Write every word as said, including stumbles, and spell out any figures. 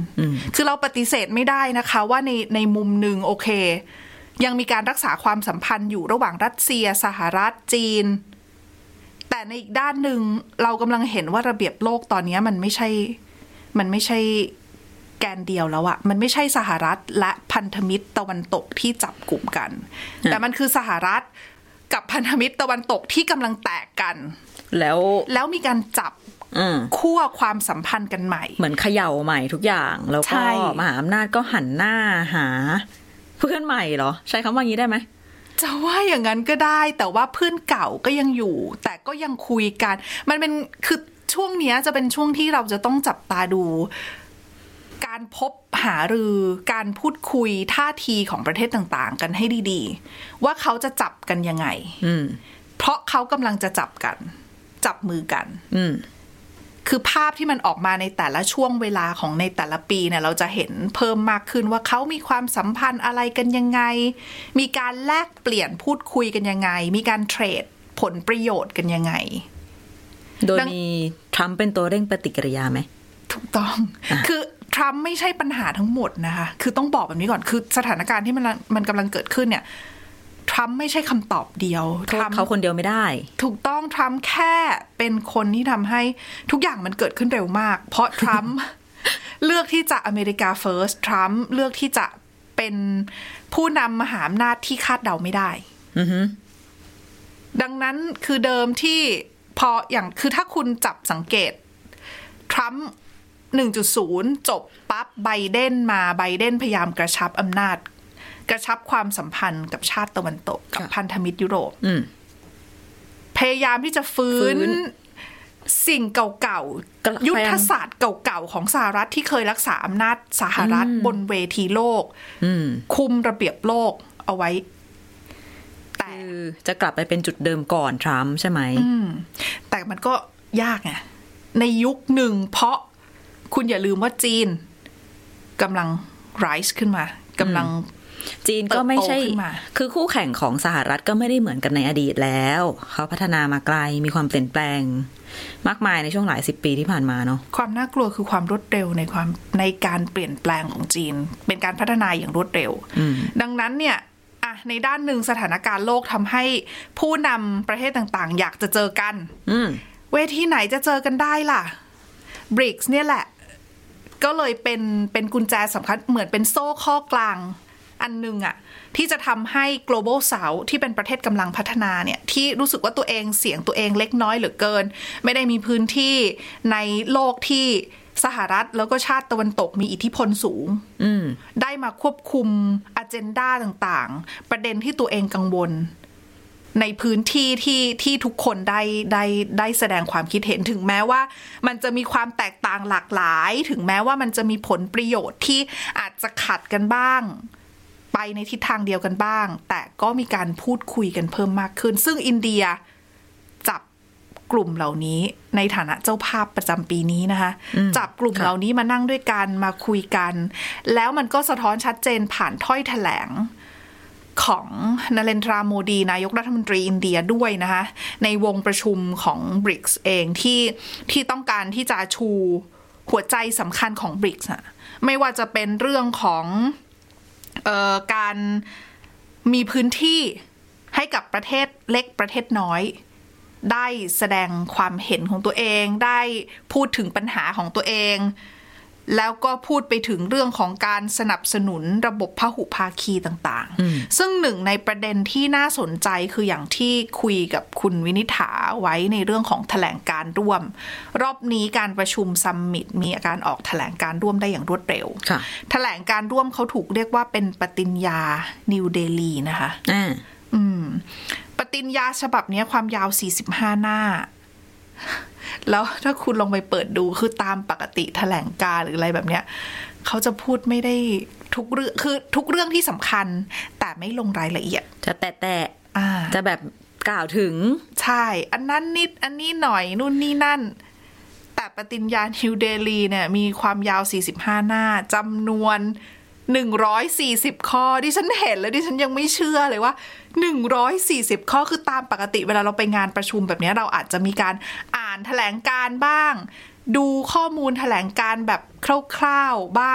คือเราปฏิเสธไม่ได้นะคะว่าในในมุมหนึ่งโอเคยังมีการรักษาความสัมพันธ์อยู่ระหว่างรัสเซียสหรัฐจีนแต่ในอีกด้านหนึ่งเรากำลังเห็นว่าระเบียบโลกตอนนี้มันไม่ใช่มันไม่ใช่แกนเดียวแล้วอะมันไม่ใช่สหรัฐและพันธมิตรตะวันตกที่จับกลุ่มกันแต่มันคือสหรัฐกับพันธมิตรตะวันตกที่กำลังแตกกันแล้วแล้วมีการจับขั้วความสัมพันธ์กันใหม่เหมือนเขย่าใหม่ทุกอย่างแล้วก็มหาอำนาจก็หันหน้าหาเพื่อนใหม่เหรอใช้คำว่างี้ได้ไหมจะว่าอย่างนั้นก็ได้แต่ว่าเพื่อนเก่าก็ยังอยู่แต่ก็ยังคุยกันมันเป็นคือช่วงนี้จะเป็นช่วงที่เราจะต้องจับตาดูการพบหารือการพูดคุยท่าทีของประเทศต่างๆกันให้ดีๆว่าเขาจะจับกันยังไงเพราะเขากำลังจะจับกันจับมือกันคือภาพที่มันออกมาในแต่ละช่วงเวลาของในแต่ละปีเนี่ยเราจะเห็นเพิ่มมากขึ้นว่าเขามีความสัมพันธ์อะไรกันยังไงมีการแลกเปลี่ยนพูดคุยกันยังไงมีการเทรดผลประโยชน์กันยังไงโดยมีทรัมป์เป็นตัวเร่งปฏิกิริยาไหมถูกต้องคือทรัมป์ไม่ใช่ปัญหาทั้งหมดนะคะคือต้องบอกแบบนี้ก่อนคือสถานการณ์ที่มันมันกำลังเกิดขึ้นเนี่ยทรัมป์ไม่ใช่คำตอบเดียวโทษเขาคนเดียวไม่ได้ถูกต้องทรัมป์แค่เป็นคนที่ทำให้ทุกอย่างมันเกิดขึ้นเร็วมากเพราะทรัมป์ เลือกที่จะอเมริกาเฟิร์สทรัมป์เลือกที่จะเป็นผู้นำมหาอำนาจที่คาดเดาไม่ได้ ดังนั้นคือเดิมที่พออย่างคือถ้าคุณจับสังเกตทรัมป์ หนึ่งจุดศูนย์ จบปั๊บไบเดนมาไบเดนพยายามกระชับอำนาจกระชับความสัมพันธ์กับชาติตะวันตกกับพันธมิตรยุโรปพยายามที่จะฟื้นสิ่งเก่าๆยุทธศาสตร์เก่าๆของสหรัฐที่เคยรักษาอำนาจสหรัฐบนเวทีโลกคุมระเบียบโลกเอาไว้แต่จะกลับไปเป็นจุดเดิมก่อนทรัมป์ใช่ไหมแต่มันก็ยากไงในยุคหนึ่งเพราะคุณอย่าลืมว่าจีนกำลัง rise ขึ้นมากำลังจีนก็ไม่ใช่คือคู่แข่งของสหรัฐก็ไม่ได้เหมือนกันในอดีตแล้วเขาพัฒนามาไกลมีความเปลี่ยนแปลงมากมายในช่วงหลายสิบปีที่ผ่านมาเนาะความน่ากลัวคือความรวดเร็วในความในการเปลี่ยนแปลงของจีนเป็นการพัฒนาอย่างรวดเร็วดังนั้นเนี่ยอ่ะในด้านหนึ่งสถานการณ์โลกทำให้ผู้นำประเทศต่างๆอยากจะเจอกันเวทีไหนจะเจอกันได้ล่ะ บริกส์ เนี่ยแหละก็เลยเป็นเป็นกุญแจสำคัญเหมือนเป็นโซ่ข้อกลางอันนึงอะที่จะทำให้ global south ที่เป็นประเทศกำลังพัฒนาเนี่ยที่รู้สึกว่าตัวเองเสียงตัวเองเล็กน้อยเหลือเกินไม่ได้มีพื้นที่ในโลกที่สหรัฐแล้วก็ชาติตะวันตกมีอิทธิพลสูงได้มาควบคุมอเจนดาต่างๆประเด็นที่ตัวเองกังวลในพื้นที่ที่ที่ทุกคนได้ได้ได้แสดงความคิดเห็นถึงแม้ว่ามันจะมีความแตกต่างหลากหลายถึงแม้ว่ามันจะมีผลประโยชน์ที่อาจจะขัดกันบ้างไปในทิศทางเดียวกันบ้างแต่ก็มีการพูดคุยกันเพิ่มมากขึ้นซึ่งอินเดียจับกลุ่มเหล่านี้ในฐานะเจ้าภาพประจำปีนี้นะคะจับกลุ่มเหล่านี้มานั่งด้วยกันมาคุยกันแล้วมันก็สะท้อนชัดเจนผ่านถ้อยแถลงของนเรนทราโมดีนายกรัฐมนตรีอินเดียด้วยนะคะในวงประชุมของ บริกส์ เองที่ที่ต้องการที่จะชูหัวใจสำคัญของ บริกส์ อะไม่ว่าจะเป็นเรื่องของเอ่อการมีพื้นที่ให้กับประเทศเล็กประเทศน้อยได้แสดงความเห็นของตัวเองได้พูดถึงปัญหาของตัวเองแล้วก็พูดไปถึงเรื่องของการสนับสนุนระบบพหุภาคีต่างๆซึ่งหนึ่งในประเด็นที่น่าสนใจคืออย่างที่คุยกับคุณวินิษฐาไว้ในเรื่องของแถลงการร่วมรอบนี้การประชุมซัมมิตมีการออกแถลงการร่วมได้อย่างรวดเร็วแถลงการร่วมเขาถูกเรียกว่าเป็นปฏิญญานิวเดลีนะคะอืมปฏิญญาฉบับนี้ความยาวสี่สิบห้าหน้าแล้วถ้าคุณลองไปเปิดดูคือตามปกติแถลงการหรืออะไรแบบเนี้ยเขาจะพูดไม่ได้ทุกเรื่องคือทุกเรื่องที่สำคัญแต่ไม่ลงรายละเอียดจะแตะๆจะแบบกล่าวถึงใช่อันนั้นนิดอันนี้หน่อยนู่นนี่นั่นแต่ปฏิญญานิวเดลีเนี่ยมีความยาวสี่สิบห้าหน้าจำนวนหนึ่งร้อยสี่สิบข้อดิฉันเห็นแล้วดิฉันยังไม่เชื่อเลยว่าหนึ่งร้อยสี่สิบข้อคือตามปกติเวลาเราไปงานประชุมแบบนี้เราอาจจะมีการอ่านแถลงการบ้างดูข้อมูลแถลงการแบบคร่าวๆบ้าง